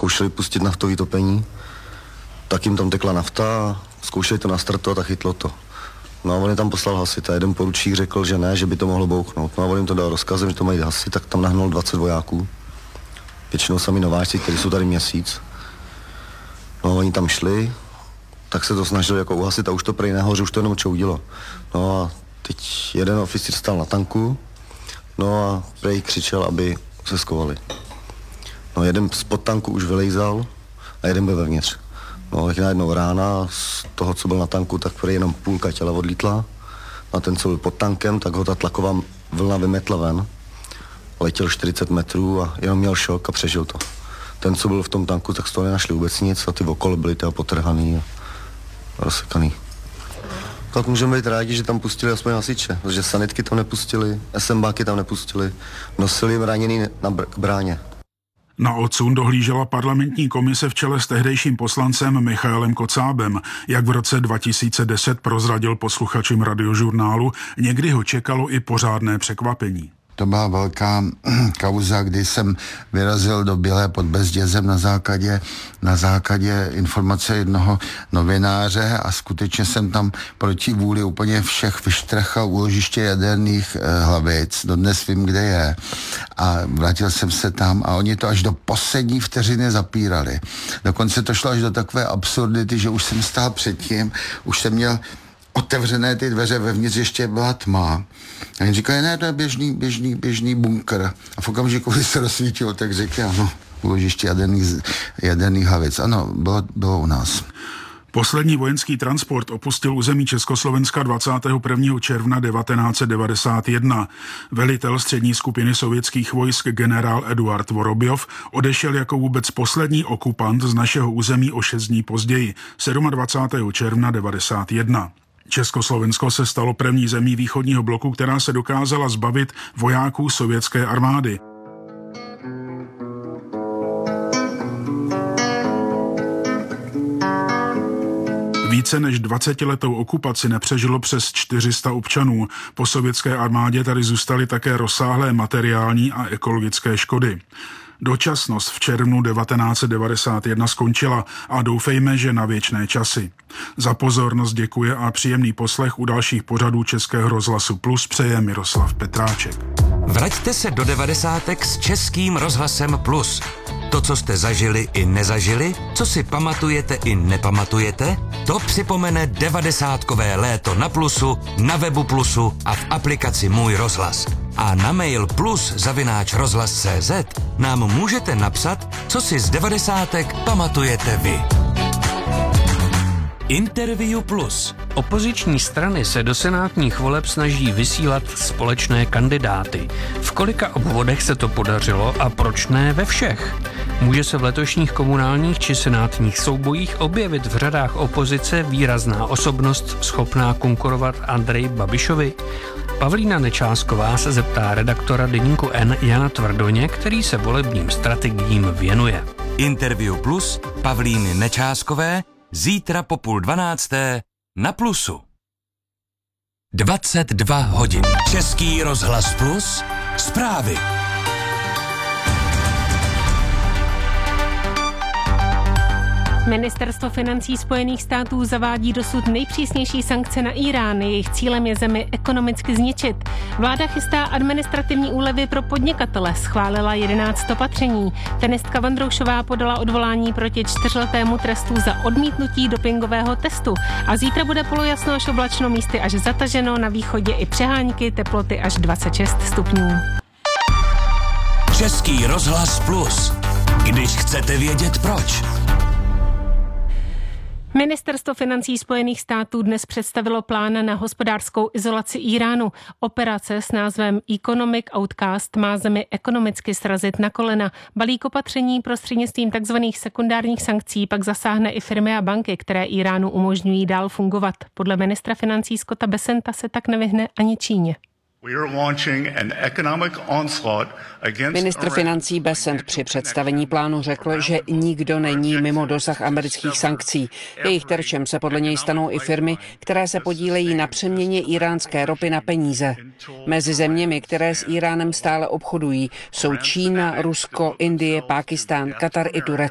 zkoušeli pustit naftový topení, tak jim tam tekla nafta a zkoušeli to nastartovat a chytlo to. No a on je tam poslal hasit a jeden poručík řekl, že ne, že by to mohlo bouchnout. No a on jim to dal rozkazem, že to mají hasit, tak tam nahnul 20 vojáků. Většinou sami nováčci, kteří jsou tady měsíc. No a oni tam šli, tak se to snažili jako uhasit a už to prej nahoře, už to jenom čoudilo. No a teď jeden oficír stál na tanku, no a prej křičel, aby se skovali. No jeden spod tanku už vylejzal a jeden byl vevnitř. No tak najednou rána z toho, co byl na tanku, tak prej jenom půlka těla odlítla. A ten, co byl pod tankem, tak ho ta tlaková vlna vymetla ven. Letěl 40 metrů a jenom měl šok a přežil to. Ten, co byl v tom tanku, tak z toho nenašli vůbec nic a ty okolo byly teda potrhaný a rozsekaný. Tak můžeme být rádi, že tam pustili aspoň hasiče, protože sanitky tam nepustili, SMBáky tam nepustili, nosili jim raněný k bráně. Na odsun dohlížela parlamentní komise v čele s tehdejším poslancem Michaelem Kocábem. Jak v roce 2010 prozradil posluchačům Radiožurnálu, někdy ho čekalo i pořádné překvapení. To byla velká kauza, kdy jsem vyrazil do Bělé pod Bezdězem na základě informace jednoho novináře a skutečně jsem tam proti vůli úplně všech vyštrachal úložiště jaderných hlavic. Dodnes vím, kde je. A vrátil jsem se tam a oni to až do poslední vteřiny zapírali. Dokonce to šlo až do takové absurdity, že už jsem stál předtím, už jsem měl otevřené ty dveře, vevnitř ještě byla tma. A jen říkali, ne, to je běžný bunkr. A v okamžiku, kdy se rozsvítilo, tak řekli, ano, úložiště jaderných hlavic. Ano, bylo u nás. Poslední vojenský transport opustil území Československa 21. června 1991. Velitel střední skupiny sovětských vojsk generál Eduard Vorobjov odešel jako vůbec poslední okupant z našeho území o 6 dní později, 27. června 1991. Československo se stalo první zemí východního bloku, která se dokázala zbavit vojáků sovětské armády. Více než 20letou okupaci nepřežilo přes 400 občanů. Po sovětské armádě tady zůstaly také rozsáhlé materiální a ekologické škody. Dočasnost v červnu 1991 skončila a doufejme, že na věčné časy. Za pozornost děkuje a příjemný poslech u dalších pořadů Českého rozhlasu Plus přeje Miroslav Petráček. Vraťte se do 90. s Českým rozhlasem Plus. To, co jste zažili i nezažili, co si pamatujete i nepamatujete, to připomene 90kové léto na Plusu, na webu Plusu a v aplikaci Můj rozhlas. A na mail plus@rozhlas.cz nám můžete napsat, co si z 90 pamatujete vy. Interview Plus. Opoziční strany se do senátních voleb snaží vysílat společné kandidáty. V kolika obvodech se to podařilo a proč ne ve všech? Může se v letošních komunálních či senátních soubojích objevit v řadách opozice výrazná osobnost schopná konkurovat Andreji Babišovi? Pavlína Nečásková se zeptá redaktora deníku N Jana Tvrdoně, který se volebním strategiím věnuje. Interview Plus Pavlíny Nečáskové zítra po 11:30 na Plusu. 22 hodin. Český rozhlas Plus. Zprávy. Ministerstvo financí Spojených států zavádí dosud nejpřísnější sankce na Írán. Jejich cílem je zemi ekonomicky zničit. Vláda chystá administrativní úlevy pro podnikatele. Schválila 11 opatření. Tenistka Vondroušová podala odvolání proti 4letému trestu za odmítnutí dopingového testu. A zítra bude polojasno až oblačno, místy až zataženo, na východě i přehánky, teploty až 26 stupňů. Český rozhlas Plus. Když chcete vědět proč. Ministerstvo financí Spojených států dnes představilo plán na hospodářskou izolaci Íránu. Operace s názvem Economic Outcast má zemi ekonomicky srazit na kolena. Balík opatření prostřednictvím tzv. Sekundárních sankcí pak zasáhne i firmy a banky, které Íránu umožňují dál fungovat. Podle ministra financí Scotta Bessenta se tak nevyhne ani Číně. Ministr financí Bessent při představení plánu řekl, že nikdo není mimo dosah amerických sankcí. Jejich terčem se podle něj stanou i firmy, které se podílejí na přeměně iránské ropy na peníze. Mezi zeměmi, které s Íránem stále obchodují, jsou Čína, Rusko, Indie, Pákistán, Katar i Turecko.